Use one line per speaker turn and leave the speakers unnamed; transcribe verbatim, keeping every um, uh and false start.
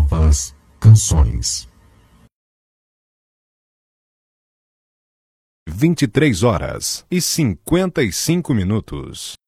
novas canções.
vinte e três horas e cinquenta e cinco minutos.